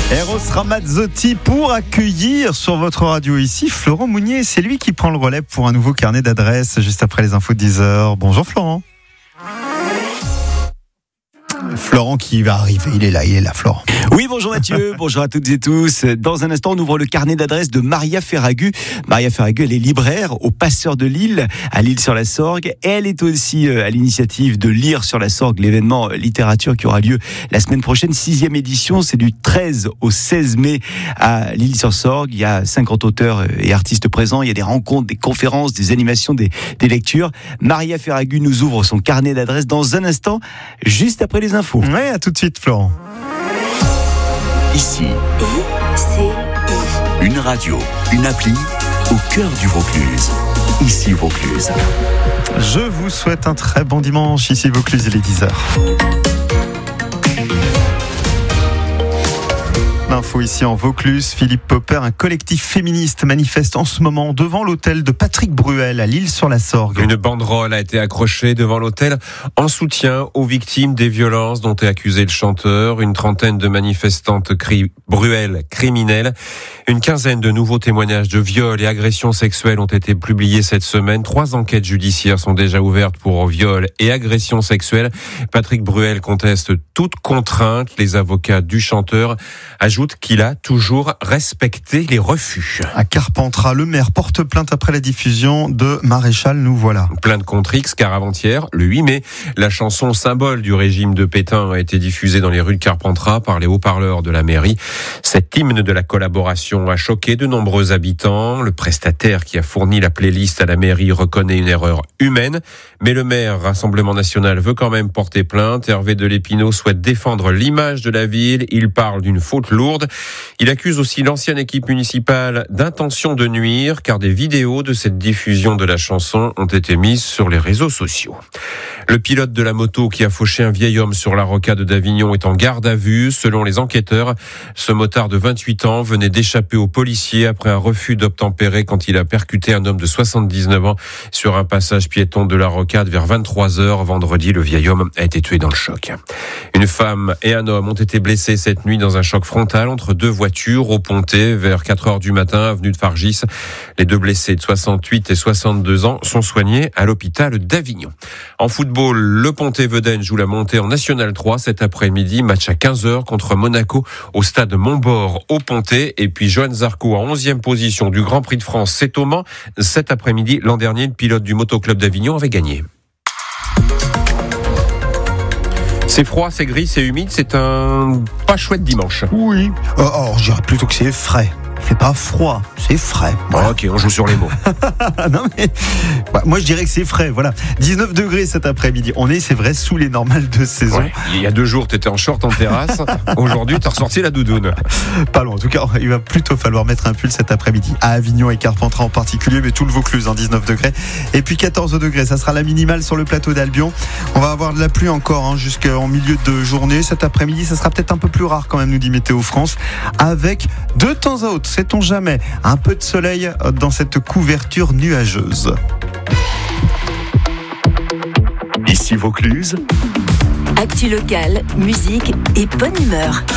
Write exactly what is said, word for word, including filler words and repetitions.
Eros Ramazzotti pour accueillir sur votre radio ici Florent Mounier. C'est lui qui prend le relais pour un nouveau carnet d'adresses juste après les infos de dix heures. Bonjour Florent. Florent qui va arriver, il est là, il est là Florent. Oui, bonjour Mathieu, bonjour à toutes et tous. Dans un instant, on ouvre le carnet d'adresses de Maria Ferragu. Maria Ferragu, elle est libraire au Passeur de Lille, à L'Isle-sur-la-Sorgue. Elle est aussi à l'initiative de Lire sur la Sorgue, l'événement littérature qui aura lieu la semaine prochaine, sixième édition. C'est du treize au seize mai à L'Isle-sur-Sorgue. Il y a cinquante auteurs et artistes présents. Il y a des rencontres, des conférences, des animations, des, des lectures. Maria Ferragu nous ouvre son carnet d'adresses dans un instant, juste après les infos. Ouais, à tout de suite Florent. Ici, une radio, une appli au cœur du Vaucluse. Ici Vaucluse. Je vous souhaite un très bon dimanche. Ici Vaucluse, il est dix heures. L'info ici en Vaucluse, Philippe Popper, un collectif féministe manifeste en ce moment devant l'hôtel de Patrick Bruel à L'Isle-sur-la-Sorgue. Une banderole a été accrochée devant l'hôtel en soutien aux victimes des violences dont est accusé le chanteur. Une trentaine de manifestantes crient Bruel criminel. Une quinzaine de nouveaux témoignages de viols et agressions sexuelles ont été publiés cette semaine. Trois enquêtes judiciaires sont déjà ouvertes pour viol et agressions sexuelles. Patrick Bruel conteste toute contrainte. Les avocats du chanteur ajoutent qu'il a toujours respecté les refus. À Carpentras, le maire porte plainte après la diffusion de Maréchal, nous voilà. Plainte contre X, car avant-hier, le huit mai, la chanson symbole du régime de Pétain a été diffusée dans les rues de Carpentras par les haut-parleurs de la mairie. Cet hymne de la collaboration a choqué de nombreux habitants. Le prestataire qui a fourni la playlist à la mairie reconnaît une erreur humaine, mais le maire Rassemblement National veut quand même porter plainte. Hervé Delepinot souhaite défendre l'image de la ville. Il parle d'une faute lourde. Il accuse aussi l'ancienne équipe municipale d'intention de nuire, car des vidéos de cette diffusion de la chanson ont été mises sur les réseaux sociaux. Le pilote de la moto qui a fauché un vieil homme sur la rocade d'Avignon est en garde à vue. Selon les enquêteurs, ce motard de vingt-huit ans venait d'échapper aux policiers après un refus d'obtempérer quand il a percuté un homme de soixante-dix-neuf ans sur un passage piéton de la rocade vers vingt-trois heures. Vendredi, le vieil homme a été tué dans le choc. Une femme et un homme ont été blessés cette nuit dans un choc frontal entre deux voitures au Pontet vers quatre heures du matin, avenue de Fargis. Les deux blessés de soixante-huit et soixante-deux ans sont soignés à l'hôpital d'Avignon. En football, le Pontet-Vedène joue la montée en National trois cet après-midi. Match à quinze heures contre Monaco au stade Montbord au Pontet. Et puis Johan Zarco en onzième position du Grand Prix de France, c'est au Mans. Cet après-midi, l'an dernier, le pilote du Motoclub d'Avignon avait gagné. C'est froid, c'est gris, c'est humide, c'est un pas chouette dimanche. Oui. Euh, alors, je dirais plutôt que c'est frais. C'est pas froid, c'est frais. Voilà. Ok, on joue sur les mots. non mais, bah, moi je dirais que c'est frais, voilà. dix-neuf degrés cet après-midi. On est, c'est vrai, sous les normales de saison. Ouais. Il y a deux jours, t'étais en short en terrasse. Aujourd'hui, t'as ressorti la doudoune. Pas loin. En tout cas, il va plutôt falloir mettre un pull cet après-midi. À Avignon et Carpentras en particulier, mais tout le Vaucluse, hein, dix-neuf degrés. Et puis quatorze degrés, ça sera la minimale sur le plateau d'Albion. On va avoir de la pluie encore, hein, jusqu'en milieu de journée. Cet après-midi, ça sera peut-être un peu plus rare quand même, nous dit Météo France. Avec de temps à autre, sait-on jamais, un peu de soleil dans cette couverture nuageuse. Ici Vaucluse. Actu locale, musique et bonne humeur.